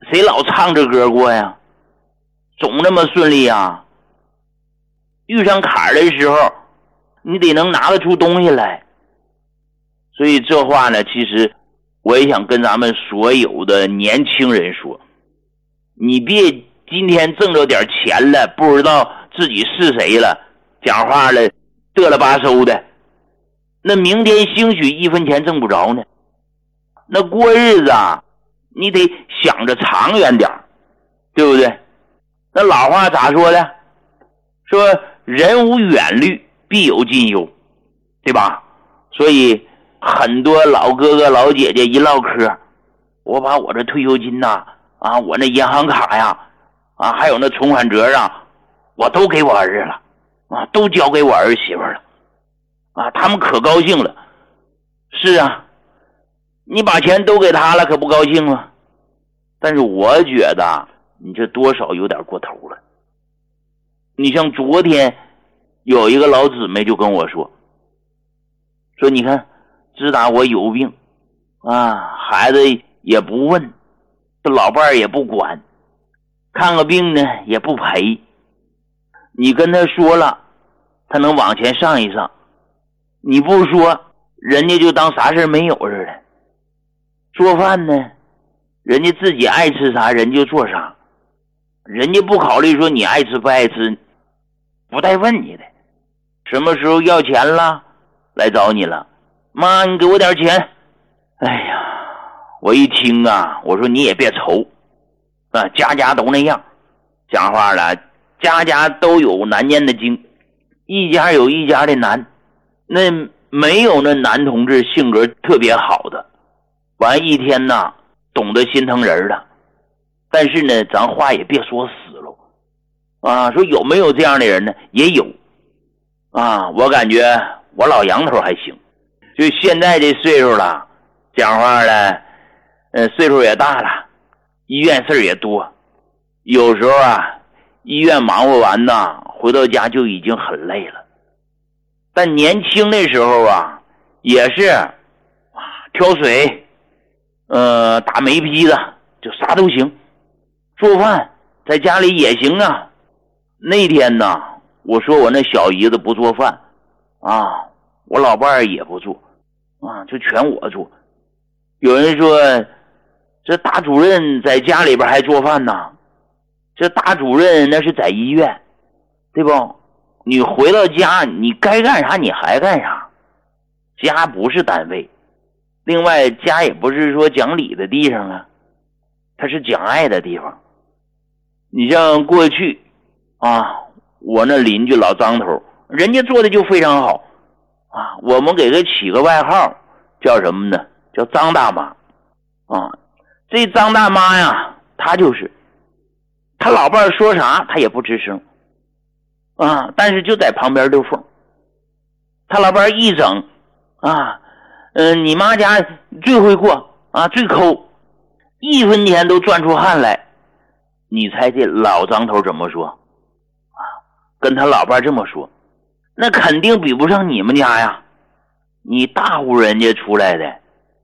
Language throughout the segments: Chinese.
谁老唱这歌过呀？总那么顺利啊？遇上坎儿的时候，你得能拿得出东西来。所以这话呢，其实我也想跟咱们所有的年轻人说，你别今天挣着点钱了，不知道自己是谁了，讲话了嘚了吧嗖的，那明天兴许一分钱挣不着呢。那过日子啊，你得想着长远点，对不对？那老话咋说的？说人无远虑，必有近忧，对吧？所以很多老哥哥老姐姐一唠嗑，我把我这退休金呐，我那银行卡呀，还有那存款折啊，我都给我儿子了，都交给我儿媳妇了，他们可高兴了。是啊，你把钱都给他了，可不高兴吗？但是我觉得你这多少有点过头了。你像昨天有一个老姊妹就跟我说你看自打我有病孩子也不问，这老伴儿也不管，看个病呢也不赔，你跟他说了他能往前上一上，你不说人家就当啥事没有似的。做饭呢人家自己爱吃啥人就做啥，人家不考虑说你爱吃不爱吃，不带问你的，什么时候要钱了来找你了，妈你给我点钱。哎呀，我一听我说你也别愁家家都那样，讲话了家家都有难念的经，一家有一家的难，那没有那男同志性格特别好的，完一天呢懂得心疼人了。但是呢咱话也别说死了说有没有这样的人呢？也有我感觉我老杨头还行，就现在这岁数了，讲话了岁数也大了，医院事儿也多，有时候医院忙活完呢回到家就已经很累了。但年轻的时候也是挑水打煤坯子，就啥都行，做饭在家里也行那天呢我说我那小姨子不做饭我老伴儿也不做就全我做。有人说这大主任在家里边还做饭呢，这大主任那是在医院，对不？你回到家你该干啥你还干啥，家不是单位，另外家也不是说讲理的地方它是讲爱的地方。你像过去我那邻居老张头人家做的就非常好我们给他起个外号叫什么呢？叫张大妈这张大妈呀，她就是她老伴说啥她也不吱声但是就在旁边溜缝。她老伴一整你妈家最会过最抠，一分钱都赚出汗来。你猜这老张头怎么说跟他老伴这么说，那肯定比不上你们家呀，你大户人家出来的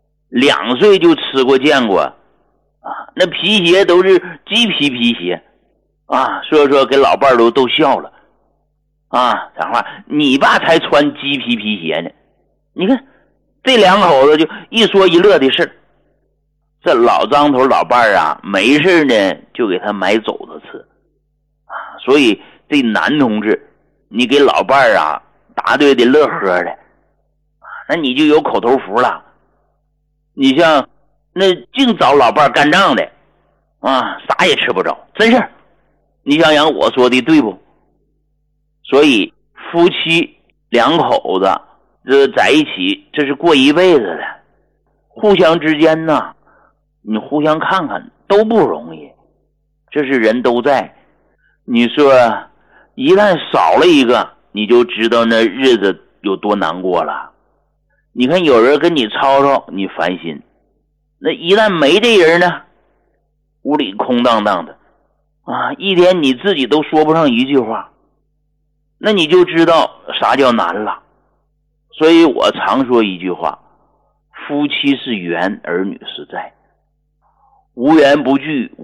，2岁就吃过见过那皮鞋都是鸡皮鞋说给老伴都笑了讲话你爸才穿鸡皮鞋呢。你看这2口子就一说一乐的事，这老张头老伴没事呢就给他买肘子吃所以这男同志你给老伴答对的乐呵的那你就有口头福了。你像那净找老伴干仗的啥也吃不着，真是。你想想我说的对不？所以夫妻2口子这在一起这是过一辈子的，互相之间呢你互相看看都不容易，这是人都在。你说一旦少了一个你就知道那日子有多难过了。你看有人跟你吵吵你烦心，那一旦没这人呢，屋里空荡荡的一天你自己都说不上一句话，那你就知道啥叫难了。所以我常说一句话，夫妻是缘，儿女是债，无缘不聚